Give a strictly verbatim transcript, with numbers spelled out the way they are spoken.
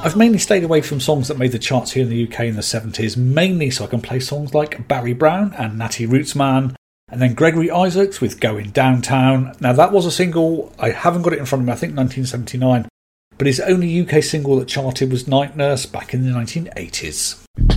I've mainly stayed away from songs that made the charts here in the U K in the seventies, mainly so I can play songs like Barry Brown and Natty Rootsman, and then Gregory Isaacs with Going Downtown. Now that was a single, I haven't got it in front of me, I think nineteen seventy-nine, but his only U K single that charted was Night Nurse back in the nineteen eighties.